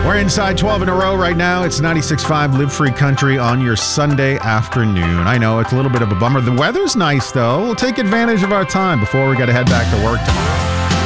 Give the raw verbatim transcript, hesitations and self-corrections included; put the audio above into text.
We're inside twelve in a row right now. It's ninety-six point five Live Free Country on your Sunday afternoon. I know it's a little bit of a bummer. The weather's nice, though. We'll take advantage of our time before we got to head back to work tomorrow.